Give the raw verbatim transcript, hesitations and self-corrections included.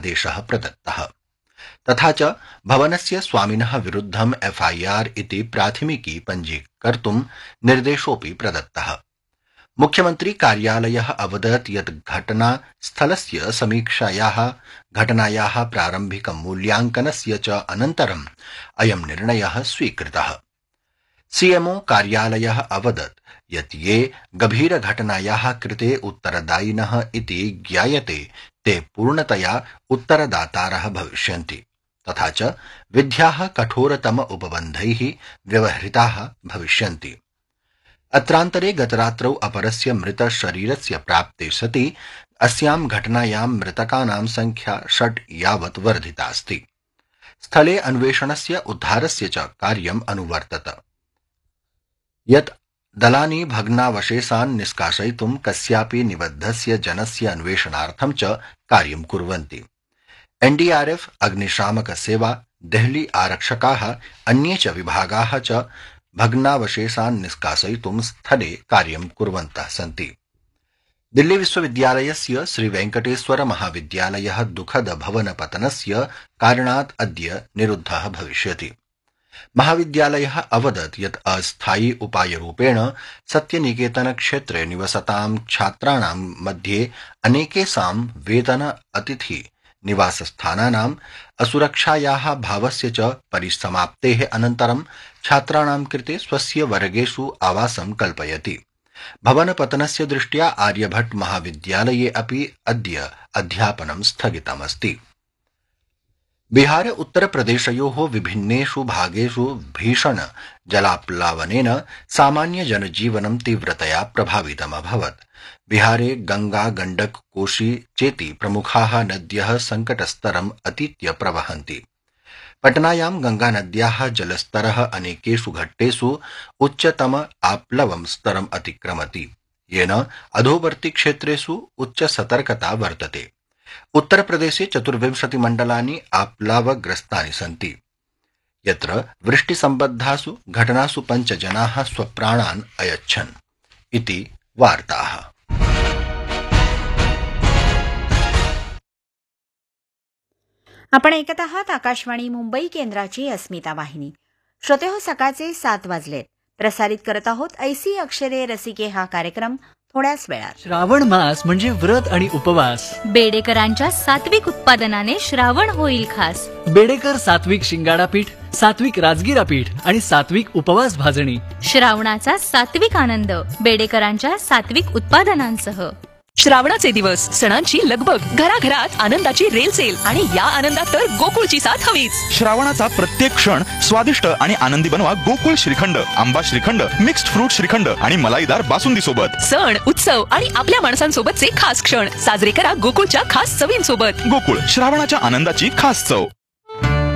आदेशः प्रदत्तः। तथा च भवनस्य स्वामिनः विरुद्धम् एफआईआर इति प्राथमिकी पञ्जीकर्तुं निर्देशोऽपि प्रदत्तः। मुख्यमंत्री कार्यालयः अवदत् यत् घटनास्थलस्य समीक्षायाः घटनायाः प्रारम्भिकं मूल्यांकनस्य च अनन्तरम् अयं निर्णयः स्वीकृतः। सीएमओ कार्यालयः अवदत् यत् ये गभीरघटनायाः कृते उत्तरदायिनः इति ज्ञायते ते पूर्णतया उत्तरदातारः भविष्यन्ति, तथा च विध्याः कठोरतम उपबन्धैः व्यवहृताः भविष्यन्ति। अत्रान्तरे गतरात्रौ अपरस्य मृतशरीरस्य प्राप्ते सति अस्यां घटनायां मृतकानां संख्या षट् यावत् वर्धितास्ति। स्थले अन्वेषणस्य उद्धारस्य च कार्यम् अनुवर्तत। यत् दलानि भग्नावशेषान् निष्कासयितुं कस्यापि निबद्धस्य जनस्य अन्वेषणार्थं च कार्यं कुर्वन्ति। एनडीआरएफ, अग्निशामक सेवा, देहली आरक्षकाः, अन्ये च विभागाः च भग्नावशेषान् निष्कासयितुं स्थले कार्यं कुर्वन्तः सन्ति। दिल्ली विश्वविद्यालयस्य श्रीवेंकटेश्वर महाविद्यालयः दुःखद भवनपतनस्य कारणात् अद्य निरुद्धः भविष्यति। महाविद्यालयः अवदत् यत् अस्थायी उपायरूपेण सत्यनिकेतन क्षेत्रे निवसतां छात्राणां मध्ये अनेकेषां वेतन अतिथि निवासस्थानानाम् असुरक्षायाः भावस्य च परिसमाप्तेः अनन्तरं छात्राणां कृते स्वस्य वर्गेषु आवासं कल्पयति। भवनपतनस्य दृष्ट्या आर्यभट्ट महाविद्यालये अपि अद्य अध्यापनं स्थगितमस्ति। बिहार उत्तरप्रदेशयोः विभिन्नेषु भागेषु भीषण जलाप्लावनेन सामान्य जनजीवनं तीव्रतया प्रभावितमभवत्। बिहारे गंगा, गण्डक, कोशी चेति प्रमुखाः नद्यः संकटस्तरम् अतीत्य प्रवहन्ति। पटनायां गंगानद्याः जलस्तरः अनेकेषु घट्टेषु उच्चतम आप्लवं स्तरम् अतिक्रमति, येन अधोवर्ति क्षेत्रेषु उच्च सतर्कता वर्तते। उत्तरप्रदेशे चतुर्विंशति मण्डलानि आप्लावग्रस्तानि सन्ति, यत्र वृष्टिसम्बद्धासु घटनासु पञ्च जनाः स्वप्राणान् अयच्छन् इति वार्ताः। आपण ऐकत आहात आकाशवाणी मुंबई केंद्राची अस्मिता वाहिनी. श्रोते हो, सकाळचे सात वाजलेत. प्रसारित करत आहोत ऐसी अक्षरे रसिके हा कार्यक्रम थोड्याच वेळात. श्रावण मास म्हणजे व्रत आणि उपवास. बेडेकरांच्या सात्विक उत्पादनाने श्रावण होईल खास. बेडेकर सात्विक शिंगाडा पीठ, सात्विक राजगिरा पीठ आणि सात्विक उपवास भाजणी. श्रावणाचा सात्विक आनंद बेडेकरांच्या सात्विक उत्पादनांसह. श्रावणाचे दिवस, सणांची लगबग, घराघरात आनंदाची रेलसेल आणि या आनंदात तर गोकुळची साथ हवीच. श्रावणाचा प्रत्येक क्षण स्वादिष्ट आणि आनंदी बनवा गोकुळ श्रीखंड, आंबा श्रीखंड, मिक्स्ड फ्रूट श्रीखंड आणि मलाईदार बासुंदी सोबत. सण, उत्सव आणि आपल्या माणसांसोबतचे खास क्षण साजरे करा गोकुळच्या खास चवींसोबत. गोकुळ, श्रावणाच्या आनंदाची खास चव.